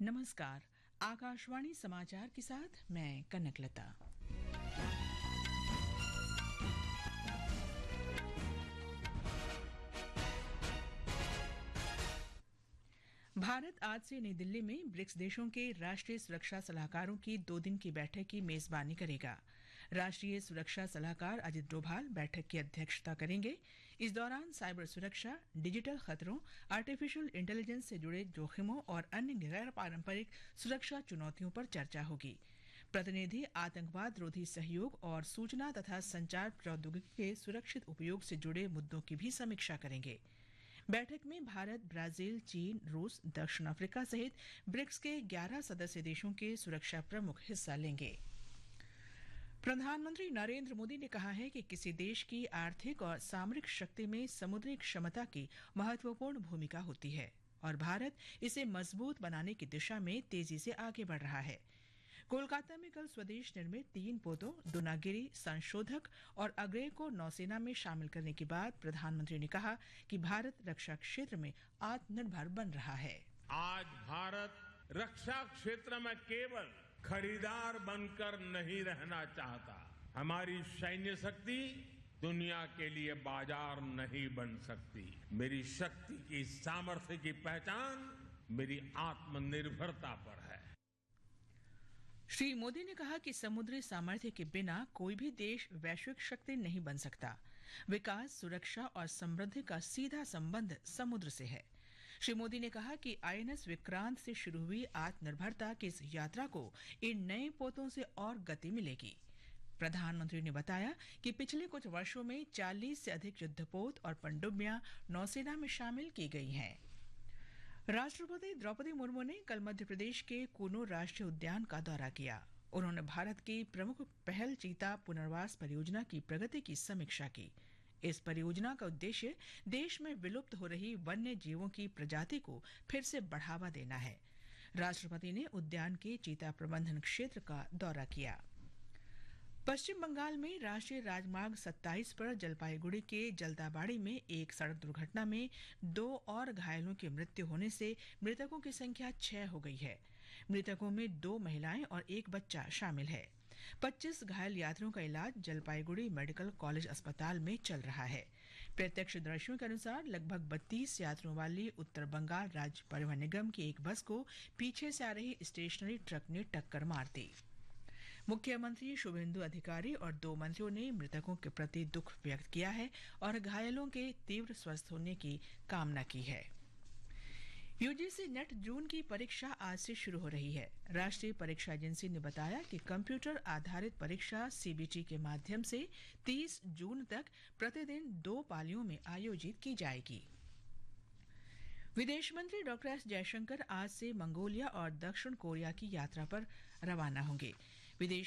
नमस्कार। आकाशवाणी समाचार के साथ मैं कनकलता। भारत आज से नई दिल्ली में ब्रिक्स देशों के राष्ट्रीय सुरक्षा सलाहकारों की 2 दिन की बैठक की मेजबानी करेगा। राष्ट्रीय सुरक्षा सलाहकार अजित डोभाल बैठक की अध्यक्षता करेंगे। इस दौरान साइबर सुरक्षा, डिजिटल खतरों, आर्टिफिशियल इंटेलिजेंस से जुड़े जोखिमों और अन्य गैर पारंपरिक सुरक्षा चुनौतियों पर चर्चा होगी। प्रतिनिधि आतंकवाद रोधी सहयोग और सूचना तथा संचार प्रौद्योगिकी के सुरक्षित उपयोग से जुड़े मुद्दों की भी समीक्षा करेंगे। बैठक में भारत, ब्राजील, चीन, रूस, दक्षिण अफ्रीका सहित ब्रिक्स के 11 सदस्य देशों के सुरक्षा प्रमुख हिस्सा लेंगे। प्रधानमंत्री नरेंद्र मोदी ने कहा है कि किसी देश की आर्थिक और सामरिक शक्ति में समुद्री क्षमता की महत्वपूर्ण भूमिका होती है और भारत इसे मजबूत बनाने की दिशा में तेजी से आगे बढ़ रहा है। कोलकाता में कल स्वदेश निर्मित 3 पोतों दुनागिरी, संशोधक और अग्रेय को नौसेना में शामिल करने के बाद प्रधानमंत्री ने कहा कि भारत रक्षा क्षेत्र में आत्मनिर्भर बन रहा है। आज भारत रक्षा क्षेत्र में केवल खरीदार बनकर नहीं रहना चाहता। हमारी सैन्य शक्ति दुनिया के लिए बाजार नहीं बन सकती। मेरी शक्ति की सामर्थ्य की पहचान मेरी आत्मनिर्भरता पर है। श्री मोदी ने कहा कि समुद्री सामर्थ्य के बिना कोई भी देश वैश्विक शक्ति नहीं बन सकता। विकास, सुरक्षा और समृद्धि का सीधा संबंध समुद्र से है। श्री मोदी ने कहा कि आईएनएस विक्रांत से शुरू हुई आत्मनिर्भरता की इस यात्रा को इन नए पोतों से और गति मिलेगी। प्रधानमंत्री ने बताया कि पिछले कुछ वर्षों में 40 से अधिक युद्धपोत और पनडुब्बियां नौसेना में शामिल की गई हैं। राष्ट्रपति द्रौपदी मुर्मू ने कल मध्य प्रदेश के कूनो राष्ट्रीय उद्यान का दौरा किया। उन्होंने भारत की प्रमुख पहल चीता पुनर्वास परियोजना की प्रगति की समीक्षा की। इस परियोजना का उद्देश्य देश में विलुप्त हो रही वन्य जीवों की प्रजाति को फिर से बढ़ावा देना है। राष्ट्रपति ने उद्यान के चीता प्रबंधन क्षेत्र का दौरा किया। पश्चिम बंगाल में राष्ट्रीय राजमार्ग 27 पर जलपाईगुड़ी के जल्दाबाड़ी में एक सड़क दुर्घटना में 2 और घायलों की मृत्यु होने से मृतकों की संख्या 6 हो गई है। मृतकों में 2 महिलाएं और 1 बच्चा शामिल है। 25 घायल यात्रियों का इलाज जलपाईगुड़ी मेडिकल कॉलेज अस्पताल में चल रहा है। प्रत्यक्षदर्शियों के अनुसार लगभग 32 यात्रियों वाली उत्तर बंगाल राज्य परिवहन निगम की एक बस को पीछे से आ रही स्टेशनरी ट्रक ने टक्कर मार दी। मुख्यमंत्री शुभेंदु अधिकारी और 2 मंत्रियों ने मृतकों के प्रति दुख व्यक्त किया है और घायलों के तीव्र स्वस्थ होने की कामना की है। यूजीसी नेट जून की परीक्षा आज से शुरू हो रही है। राष्ट्रीय परीक्षा एजेंसी ने बताया कि कंप्यूटर आधारित परीक्षा सीबीटी के माध्यम से 30 जून तक प्रतिदिन 2 पालियों में आयोजित की जाएगी। विदेश मंत्री डॉक्टर एस जयशंकर आज से मंगोलिया और दक्षिण कोरिया की यात्रा पर रवाना होंगे। विदेश